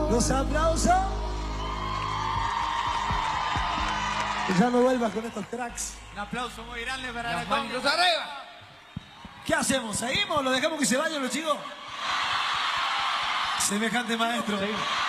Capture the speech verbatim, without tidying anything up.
Los aplausos. Y ya no vuelvas con estos cracks. Un aplauso muy grande para Las la conga. manitos arriba. ¿Qué hacemos? ¿Seguimos? ¿Lo dejamos que se vayan los chicos? Semejante maestro. Seguimos.